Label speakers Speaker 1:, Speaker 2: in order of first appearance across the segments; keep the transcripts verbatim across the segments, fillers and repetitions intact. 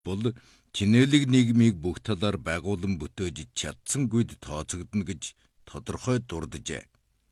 Speaker 1: бол чинэлэг нийгмийг бүх талаар байгуулан бүтээж чадсангүйд тооцогдно гэж тодорхой дурджээ.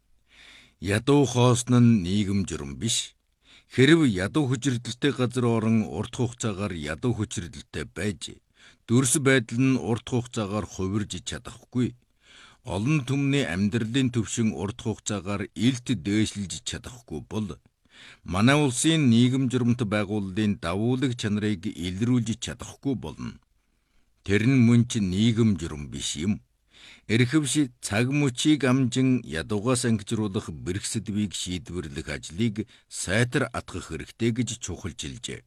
Speaker 1: Ядуу хоосон нь нийгэм журам биш. Хэрв ядуу хүчирдэлтэй газар орон урт хугацаагаар ядуу хүчирдэлтэй байж, дүрс байдал нь урт хугацаагаар хувирж чадахгүй. Олон түмний амьдралын төвшин урт хугацаагаар илт дээшлж чадахгүй бол манай улсын нийгэм журамт байгууллагын давуулаг чанарыг илрүүлж чадахгүй болно. Тэр нь мөн ч нийгэм журам биш юм. Эрхэвш цаг мөчийг амжин ядуугаас ангижруулах бэрх сэдвийг шийдвэрлэх ажлыг сайтар атгах хэрэгтэй гэж чухалчилжээ.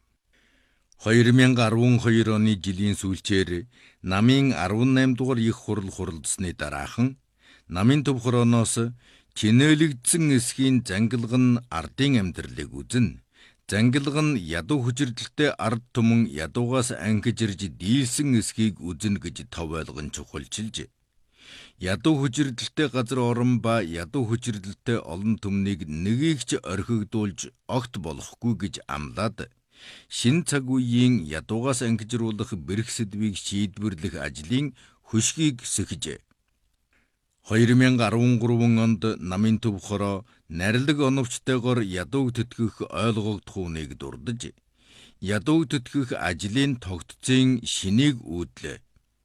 Speaker 1: две тысячи двадцать два оны жилийн сүүлчээр намын дөрвөн дугаар их хурал хуралдсны дараахан намын төв хорооноос чинээлэгдсэн эсхийн зангилга нь ардын амьдралыг үзэн, зангилга нь ядуу хүчирдэлтэй ард түмэн ядуугаас ангижирж дийлсэн эсхийг үзэн гэж тов ойлгон чухалчилж, ядуу хүчирдэлтэй газар орон ба ядуу хүчирдэлтэй олон түмнийг нэгийг ч орхигдуулж огт болохгүй гэж амлаад, шин цаг үеийн ядуугаас ангижруулах бэрх сэдвийг шийдвэрлэх ажлын хөшгийг сэхжээ. две тысячи десять онд намын төв хороо нарилэг оновчтойгоор ядууг төтгөх ойлгогдох үнийг дурдж, ядууг төтгөх ажлын тогтцын шинийг үүдлээ.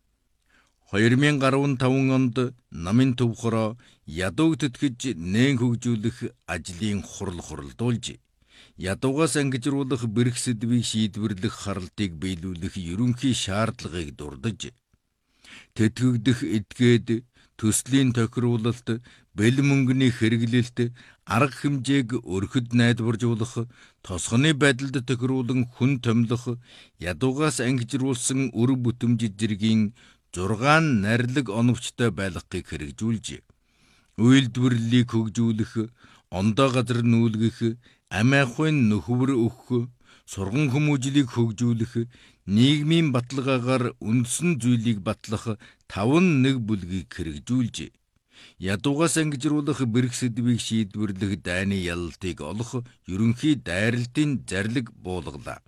Speaker 1: две тысячи десять онд намын төв хороо ядууг төтгэж нээн хөгжүүлэх ажлын хурал хуралдуулж, ядуугаас ангижруулах бэрх сэдвийг шийдвэрлэх харалтыг биелүүлэх ерөнхий шаардлагыг дурдж, тэтгэгдэх эдгээд, төслийн тохируулалт, бэл мөнгөний хэрэглэлт, арга хэмжээг өрхөд найдваржуулах, тосгоны байдалд тохируулан хүн томилох, ядуугаас ангижруулсан үр бүтэмж зэргийн зургаан нарилэг оновчтой байлгахыг хэрэгжүүлж, үйлдвэрлэлийг хөгжүүлэх, ондоо газар нүүлгэх, амиахын нөхөр өгөх, сурган хүмүүжлийг хөгжүүлэх, нийгмийн баталгаагаар үндсэн зүйлийг батлах таван нэг бүлгийг хэрэгжүүлж, ядуугаас ангижруулах бэрх сэдвийг шийдвэрлэх дайны ялалтыг олох ерөнхий дайралтын зарлиг буулгалаа.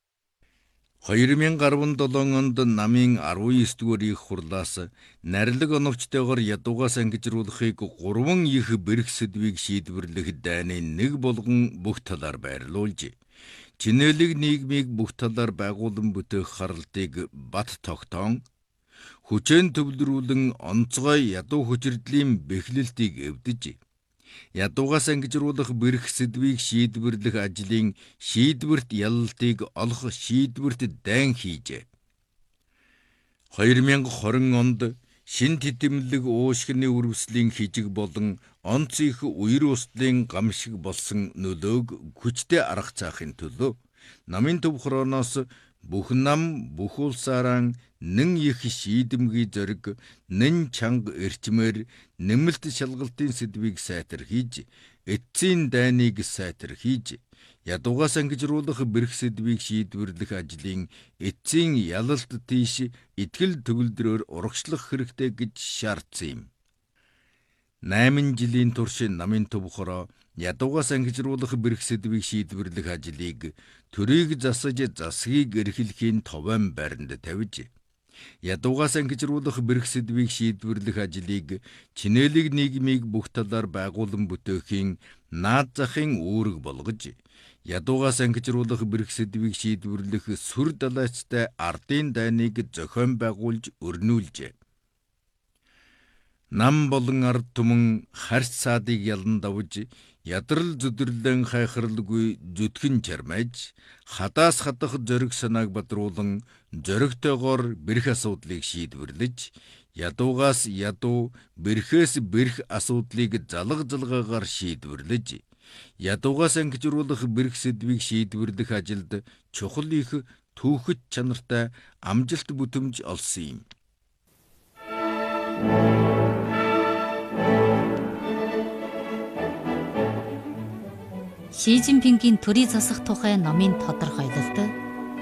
Speaker 1: две тысячи десять онд намын дөрвөн дугаар их хурлаас нарилэг оновчтойгоор ядуугаас ангижруулахыг гурван их бэрх сэдвийг шийдвэрлэх дайны нэг болгон бүх талаар байрлуулж, чинэлэг нийгмийг бүх талаар байгуулан бүтээх харалтыг бат тогтоон, хүчээн төвлөрүүлэн онцгой ядуу хүчирдлийн бэхлэлтийг эвдэж, ядуугаас ангижруулах бэрх сэдвийг шийдвэрлэх ажлын шийдвэрт ялалтыг олох шийдвэрт дайн хийжээ. две тысячи двадцать онд шин титэмлэг уушгины үрвслийн хижиг болон онц их үер устлын гамшиг болсон нөлөөг хүчтэй арга цаахын төлөө намын төв хорооноос бүх нам бүх улсаараа нэн их шийдэмгий зориг, нэн чанга эрчмээр нэмэлт шалгалтын сэдвийг сайтар хийж, эцсийн дайныг сайтар хийж, ядуугаас ангижруулах бэрх сэдвийг шийдвэрлэх ажлын эцсийн ялалт тийш итгэл төгөлдрөөр урагшлах хэрэгтэй гэж шаардсан юм. осем жилийн турш намын төв хороо ядуугаас ангижруулах бэрх сэдвийг шийдвэрлэх ажлыг төрийг засаж засгийг эрхлэхийн товон байранд тавьж, ядуугаас ангижруулах бэрх сэдвийг шийдвэрлэх ажлыг чинэлэг нийгмийг бүх талаар байгуулан бүтээхийн наад захын үүрэг болгож, ядуугаас ангижруулах бэрх сэдвийг шийдвэрлэх сүр далайцтай ардын дайныг зохион байгуулж өрнүүлжээ. Нам болон ард түмэн харьц саадыг ялан давж, ядрал зүдэрлэн хайхралгүй зүтгэн чармайж, хадаас хадах зориг санааг бадруулан зоригтойгоор бэрх асуудлыг шийдвэрлэж, ядуугаас ядуу, бэрхээс бэрх асуудлыг залга залгаагаар шийдвэрлэж, ядуугаас ангижруулах бэрх сэдвийг шийдвэрлэх ажилд чухал их түүхэт чанартай амжилт бүтэмж олсон юм.
Speaker 2: Ши Жинпингийн төрийн засах тухай номын тодорхойлолт